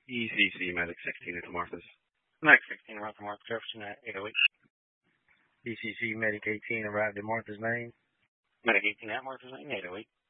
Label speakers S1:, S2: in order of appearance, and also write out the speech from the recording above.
S1: ECC Medic 16 at Martha's.
S2: Medic 16 arrived at Martha Jefferson at 808.
S3: ECC Medic 18 arrived at Martha's Lane.
S2: Medic 18 at Martha's Lane, 808.